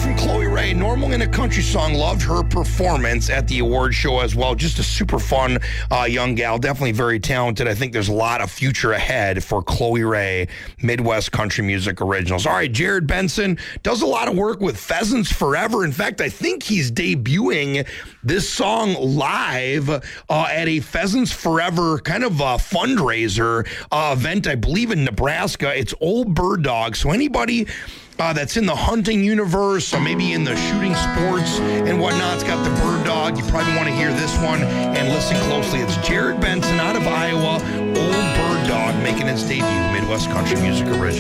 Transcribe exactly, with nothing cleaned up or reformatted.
from Chloe Ray, normal in a country song. Loved her performance at the award show as well. Just a super fun uh, young gal. Definitely very talented. I think there's a lot of future ahead for Chloe Ray, Midwest Country Music Originals. All right, Jared Benson does a lot of work with Pheasants Forever. In fact, I think he's debuting this song live uh, at a Pheasants Forever kind of a fundraiser uh, event, I believe in Nebraska. It's Old Bird Dog. So anybody Uh, that's in the hunting universe, or maybe in the shooting sports and whatnot. It's got the bird dog. You probably want to hear this one and listen closely. It's Jared Benson out of Iowa, Old Bird Dog, making its debut, Midwest Country Music Original.